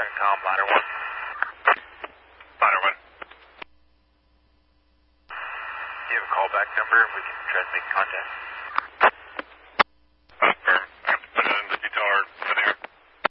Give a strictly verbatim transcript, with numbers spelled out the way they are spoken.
seven com, ladder one. Ladder one. Do you have a callback number? We can try to make contact.